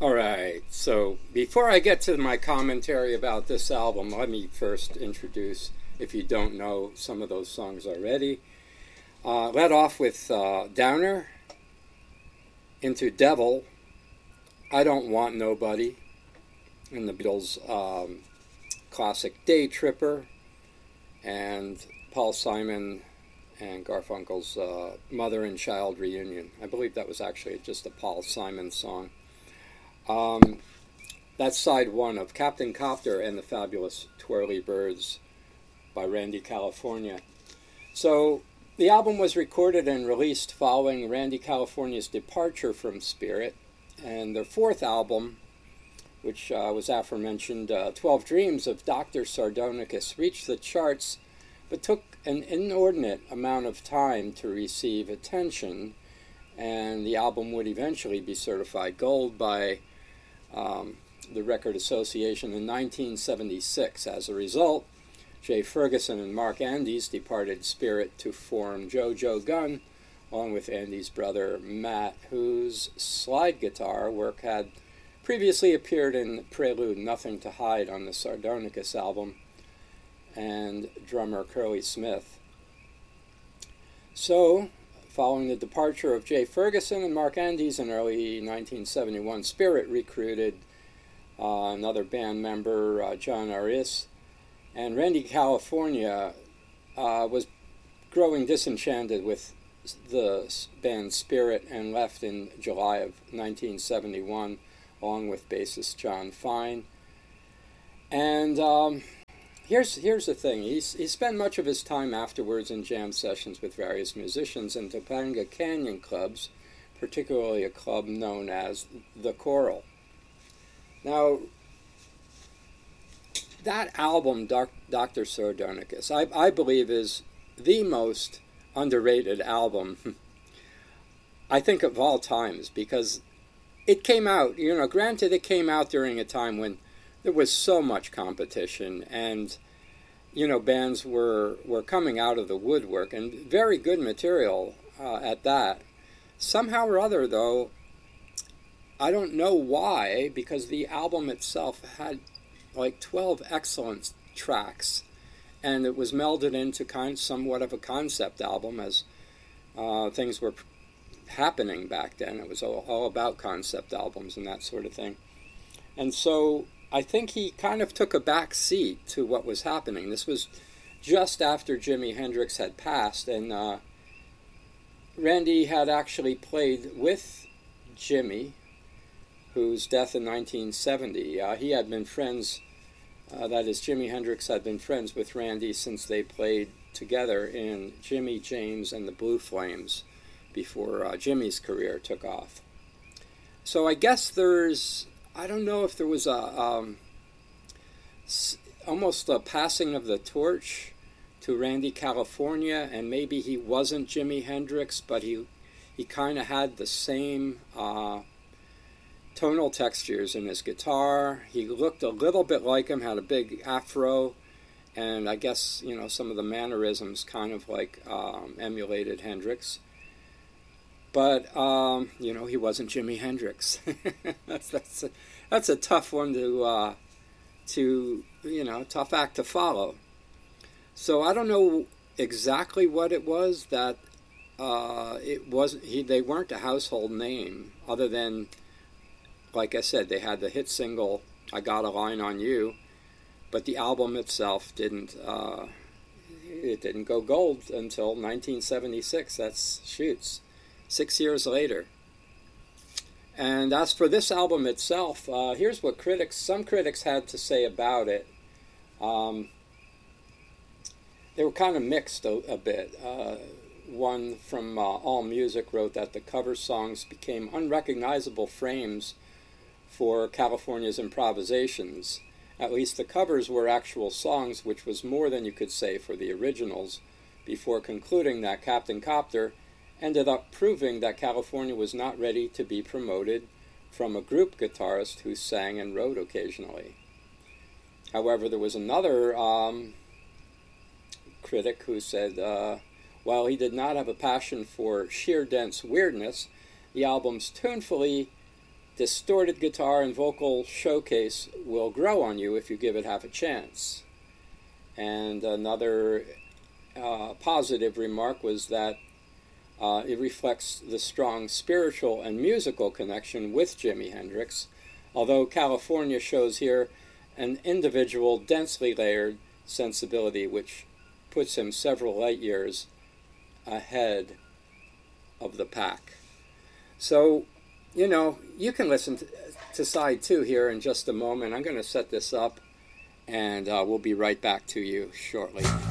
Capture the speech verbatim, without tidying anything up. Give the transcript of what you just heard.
All right, so before I get to my commentary about this album, let me first introduce, if you don't know some of those songs already. Uh, let off with uh, Downer, Into Devil, I Don't Want Nobody, and the Beatles' um, classic Day Tripper, and Paul Simon and Garfunkel's uh, Mother and Child Reunion. I believe that was actually just a Paul Simon song. Um, that's side one of Captain Copter and the Fabulous Twirly Birds by Randy California. So the album was recorded and released following Randy California's departure from Spirit, and their fourth album, which uh, was aforementioned, uh, twelve Dreams of Doctor Sardonicus, reached the charts but took an inordinate amount of time to receive attention, and the album would eventually be certified gold by um, the Record Association in nineteen seventy-six. As a result, Jay Ferguson and Mark Andes departed Spirit to form JoJo Gunn, along with Andy's brother Matt, whose slide guitar work had previously appeared in Prelude Nothing to Hide on the Sardonicus album, and drummer Curly Smith. So, following the departure of Jay Ferguson and Mark Andes in early nineteen seventy-one, Spirit recruited uh, another band member, uh, John Arias, and Randy California uh, was growing disenchanted with the band Spirit and left in July of nineteen seventy-one, along with bassist John Fine. And um, here's here's the thing. He's, he spent much of his time afterwards in jam sessions with various musicians in Topanga Canyon clubs, particularly a club known as The Coral. Now, that album, Doc, Doctor Sardonicus, I, I believe is the most underrated album, I think, of all times, because it came out, you know, granted it came out during a time when there was so much competition and, you know, bands were, were coming out of the woodwork, and very good material uh, at that. Somehow or other, though, I don't know why, because the album itself had like twelve excellent tracks, and it was melded into kind of somewhat of a concept album as uh, things were happening back then. It was all, all about concept albums and that sort of thing. And so I think he kind of took a back seat to what was happening. This was just after Jimi Hendrix had passed, and uh, Randy had actually played with Jimi, whose death in nineteen seventy. Uh, he had been friends, uh, that is, Jimi Hendrix had been friends with Randy since they played together in Jimmy James and the Blue Flames before uh, Jimmy's career took off. So I guess there's, I don't know if there was a um, almost a passing of the torch to Randy California, and maybe he wasn't Jimi Hendrix, but he he kind of had the same uh, tonal textures in his guitar. He looked a little bit like him, had a big afro, and I guess, you know, some of the mannerisms kind of like um, emulated Hendrix. But, um, you know, he wasn't Jimi Hendrix. that's that's a, that's a tough one to, uh, to, you know, tough act to follow. So I don't know exactly what it was that uh, it wasn't, he, they weren't a household name, other than, like I said, they had the hit single, I Got a Line on You, but the album itself didn't, uh, it didn't go gold until nineteen seventy-six. That's, shoots. Six years later. And as for this album itself, uh, here's what critics, some critics had to say about it. Um, they were kind of mixed a, a bit. Uh, one from uh, AllMusic wrote that the cover songs became unrecognizable frames for California's improvisations. At least the covers were actual songs, which was more than you could say for the originals, before concluding that Captain Copter ended up proving that California was not ready to be promoted from a group guitarist who sang and wrote occasionally. However, there was another um, critic who said, uh, while he did not have a passion for sheer dense weirdness, the album's tunefully distorted guitar and vocal showcase will grow on you if you give it half a chance. And another uh, positive remark was that uh, it reflects the strong spiritual and musical connection with Jimi Hendrix, although California shows here an individual, densely layered sensibility which puts him several light years ahead of the pack. So, you know, you can listen to, to side two here in just a moment. I'm going to set this up, and uh, we'll be right back to you shortly.